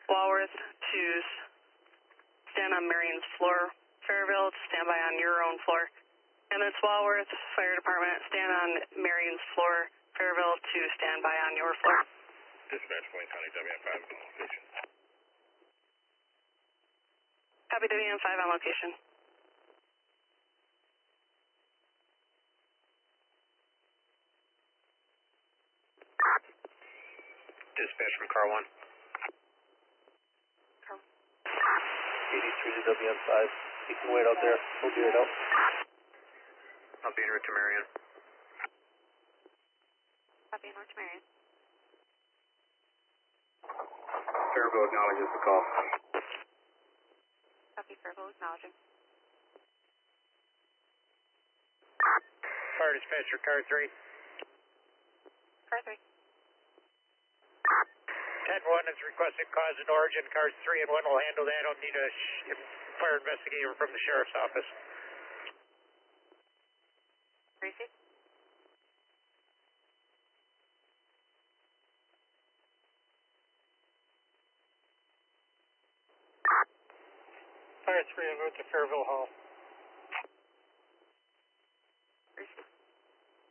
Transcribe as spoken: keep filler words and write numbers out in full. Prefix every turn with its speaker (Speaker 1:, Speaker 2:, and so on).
Speaker 1: Walworth to stand on Marion's floor. Fairville to stand by on your own floor. Ambulance Walworth, Fire Department, stand on Marion's floor. Fairville to stand by on your floor.
Speaker 2: Dispatch, Wayne County, W M five on location.
Speaker 1: Copy, W M five on location.
Speaker 2: Dispatch from car one.
Speaker 1: Car one.
Speaker 3: eighty-three to W M five. You can wait out there. We'll be right out.
Speaker 2: I'll be en route to Marion.
Speaker 1: Copy, en route to Marion.
Speaker 2: Fairville acknowledges the call.
Speaker 1: Copy, Fairville acknowledging.
Speaker 2: Fire dispatcher, car three.
Speaker 1: Car three.
Speaker 2: ten one is requested cause and origin. Cars three and one will handle that. I'll need a sh fire investigator from the sheriff's office.
Speaker 1: Gracie?
Speaker 2: Fire three en route to Fairville Hall.